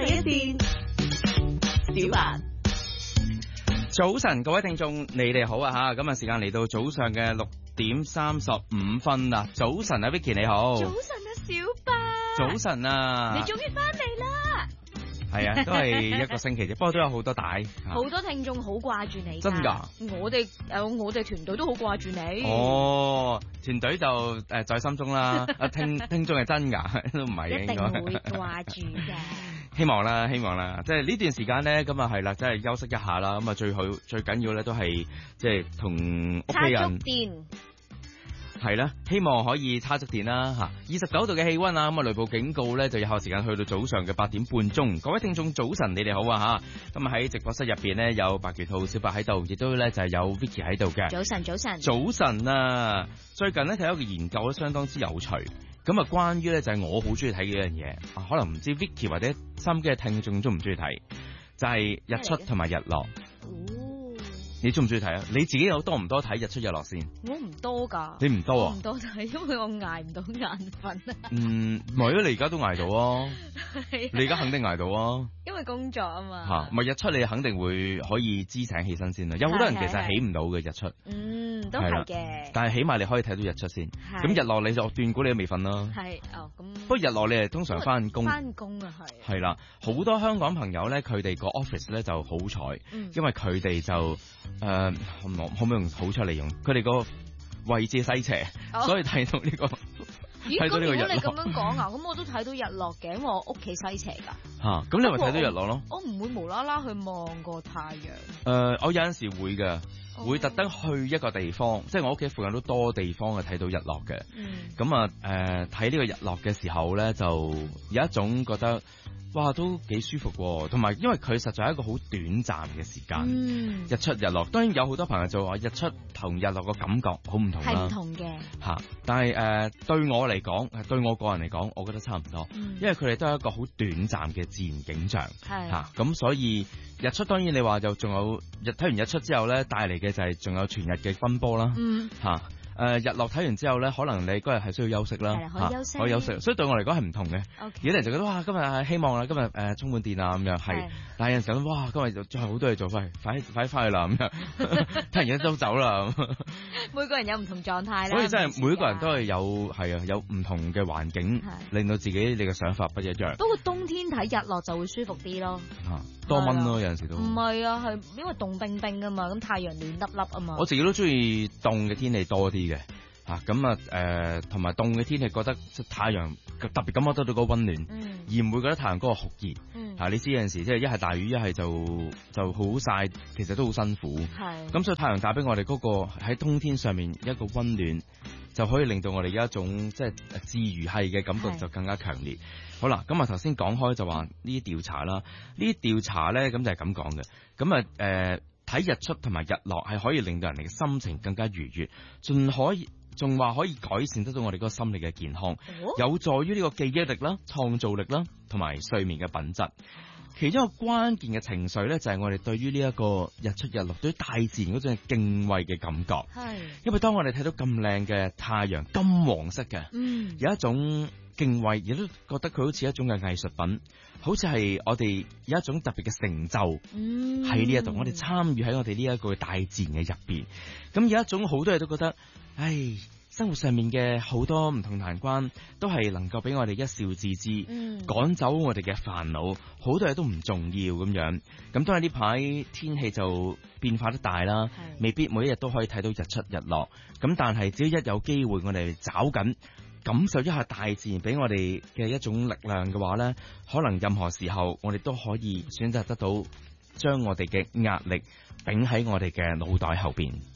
一線，小白。 早晨，各位聽眾，你哋好啊吓！今日時間嚟到早上嘅6:35啦。早晨啊 ，Vicky 你好。 早晨啊，小白。 早晨啊。 你終於翻嚟啦。 係啊，都係一個星期啫，不過都有好多帶。 好多聽眾好掛住你。 真㗎？ 我哋團隊都好掛住你。 哦，團隊就在心中啦。聽眾係真㗎，都唔係嘅。 一定會掛住嘅。 希望啦，即係呢段時間咧，咁啊係啦，即係休息一下啦，咁啊最緊要咧都係即係同屋企人係啦，希望可以叉足電啦吓。29度嘅氣溫啊，咁啊雷暴警告咧就有效時間去到早上嘅8點半鐘。各位聽眾早晨，你哋好啊吓。咁啊喺直播室入邊咧有白拳號小白喺度，亦都咧就係有 Vicky 喺度嘅。早晨啊！最近咧睇一個研究都相當之有趣。咁啊，關於咧就係我好中意睇嘅一樣嘢，可能唔知 Vicky 或者心機嘅聽眾中唔中意睇，就係日出同埋日落。你中唔中意睇啊？你自己有多唔多睇日出日落先？ 我唔多㗎。 你唔多啊？ 唔多睇，因為我捱唔到眼瞓啊。 唔係啊，你而家都捱到啊！你而家肯定捱到啊！ 因為工作啊嘛。 嚇，咪日出你肯定會可以支醒起身先啦。有好多人其實起唔到嘅日出。 都係嘅。但係起碼你可以睇到日出先。咁日落你就斷估你都未瞓啦。 係咁。 不過日落你係通常翻工。 翻工啊係。係啦，好多香港朋友咧，佢哋個 office 咧就好彩，因為佢哋就可唔可以用好彩嚟用？佢哋個位置西斜，所以睇到呢個。 咦？咁如果你咁樣講啊，咁我都睇到日落嘅，因為我屋企西斜㗎。 咁你咪睇到日落咯。 我唔會無啦啦去望個太陽。 我有陣時會嘅，會特登去一個地方，即係我屋企附近都多地方係睇到日落嘅。咁啊睇呢個日落嘅時候咧，就有一種覺得。哇，都幾舒服喎！同埋因為佢實在係一個好短暫嘅時間，日出日落。當然有好多朋友就話日出同日落個感覺好唔同啦， 係唔同嘅但係對我嚟講，對我個人嚟講，我覺得差唔多，因為佢哋都係一個好短暫嘅自然景象咁所以日出當然你話就仲有睇完日出之後咧，帶嚟嘅就係仲有全日嘅奔波啦日落睇完之後咧，可能你嗰日係需要休息啦， 可以休息， 所以對我嚟講係唔同嘅。有啲人就覺得哇，今日希望啦，今日充滿電啊咁樣係，但係有陣時候哇，今日就仲有好多嘢做，快翻去啦咁樣，睇完一周走啦。 每個人有唔同狀態啦， 所以真係每個人都係有唔同嘅環境，令到自己你嘅想法不一樣。 不過冬天睇日落就會舒服啲咯， 多蚊咯，有陣時都唔係啊，係因為凍冰冰㗎嘛，咁太陽暖粒粒啊嘛。 我自己都中意凍嘅天氣多啲嘅同埋凍嘅天氣覺得太陽特別感覺得到個溫暖，而唔會覺得太陽嗰個酷熱。你知有陣時即係一係大雨，一係就好曬，其實都好辛苦。咁所以太陽帶俾我哋嗰個喺冬天上面一個溫暖，就可以令到我哋有一種即係治癒系嘅感覺就更加強烈。好啦，咁頭先講開就話呢啲調查啦，呢啲調查咧咁就係咁講嘅。咁睇日出同埋日落係可以令到人哋嘅心情更加愉悅，仲話可以改善得到我哋嗰個心理嘅健康，有助於呢個記憶力啦、創造力啦同埋睡眠嘅品質。其中一個關鍵嘅情緒咧，就係我哋對於呢一個日出日落對於大自然嗰種敬畏嘅感覺。因為當我哋睇到咁靚嘅太陽，金黃色嘅，有一種敬畏，亦都覺得佢好似一種嘅藝術品，好似係我哋有一種特別嘅成就喺呢一度，我哋參與喺我哋呢一個大自然嘅入邊。咁有一種好多嘢都覺得，生活上面嘅好多唔同難關，都係能夠俾我哋一笑置之，趕走我哋嘅煩惱，好多嘢都唔重要咁樣。咁當然呢排天氣就變化得大啦，未必每一日都可以睇到日出日落。咁但係只要一有機會，我哋找緊感受一下大自然俾我哋嘅一種力量嘅話呢，可能任何時候我哋都可以選擇得到將我哋嘅壓力摒喺我哋嘅腦袋後邊。